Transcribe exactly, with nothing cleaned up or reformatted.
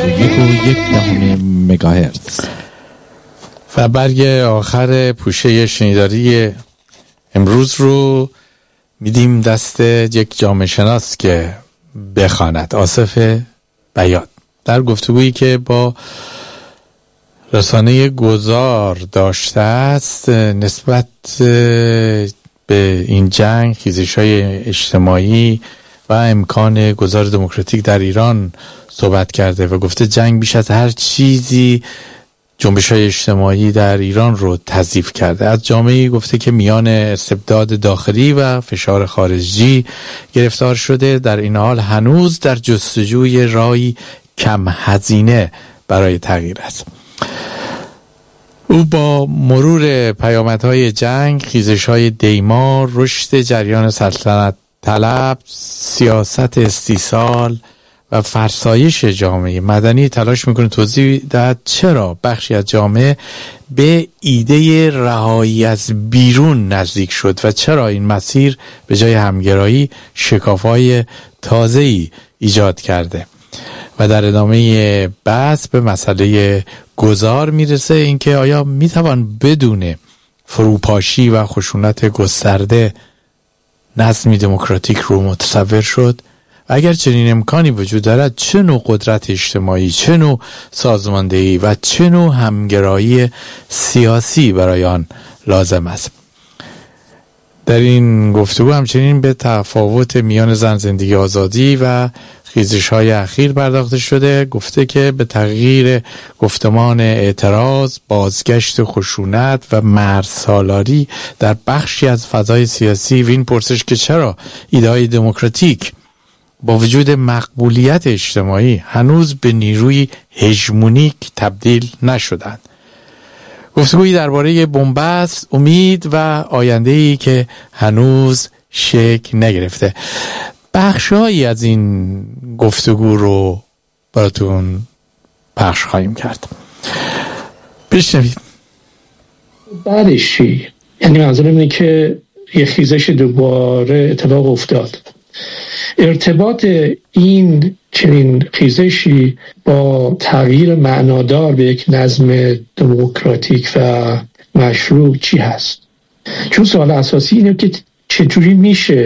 و یک و یک دهم مگاهرتز. و برگ آخر پوشه شنیداری امروز رو میدیم دست یک جامعه شناس که بخواند، آصف بیات، در گفتگویی که با رسانه گذار داشته است نسبت به این جنگ، خیزش‌های اجتماعی و امکان گذار دموکراتیک در ایران صحبت کرده و گفته جنگ بیش از هر چیزی جنبش‌های اجتماعی در ایران رو تضعیف کرده. از جامعه‌ای گفته که میان استبداد داخلی و فشار خارجی گرفتار شده، در این حال هنوز در جستجوی راهی کم هزینه برای تغییر است. او با مرور پیامدهای جنگ، خیزش‌های دیما، رشد جریان سلطنت طلب، سیاست استیصال و فرسایش جامعه مدنی تلاش میکنه توضیح دهد چرا بخشی از جامعه به ایده رهایی از بیرون نزدیک شد و چرا این مسیر به جای همگرایی شکاف‌های تازه‌ای ایجاد کرده. و در ادامه بحث به مسئله گذار میرسه، اینکه آیا میتوان بدون فروپاشی و خشونت گسترده نظمی دموکراتیک رو متصور شد؟ اگر چنین امکانی وجود دارد، چه نوع قدرت اجتماعی، چه نوع سازماندهی و چه نوع همگرایی سیاسی برای آن لازم است؟ در این گفتگو همچنین به تفاوت میان زن زندگی آزادی و خیزش‌های اخیر پرداخته شده. گفته که به تغییر گفتمان اعتراض، بازگشت خشونت و مرزسالاری در بخشی از فضای سیاسی و این پرسش که چرا ایده‌های دموکراتیک با وجود مقبولیت اجتماعی هنوز به نیروی هژمونیک تبدیل نشدند. گفتگویی درباره بنبست، امید و آینده‌ای که هنوز شکل نگرفته. بخش‌هایی از این گفتگو رو براتون پخش خواهیم کرد. بشنوید. بعدش چی؟ یعنی منظورم اینه که یه خیزش دوباره اتفاق افتاد. ارتباط این چنین خیزشی با تغییر معنادار به یک نظم دموکراتیک و مشروع چی هست؟ چون سوال اساسی اینه که چجوری میشه